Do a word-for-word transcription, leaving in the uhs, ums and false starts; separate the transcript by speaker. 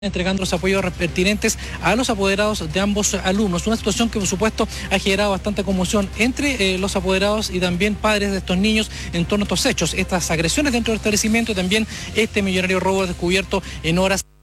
Speaker 1: entregando los apoyos pertinentes a los apoderados de ambos alumnos. Una situación que por supuesto ha generado bastante conmoción entre eh, los apoderados y también padres de estos niños en torno a estos hechos, estas agresiones dentro del establecimiento y también este millonario robo descubierto en horas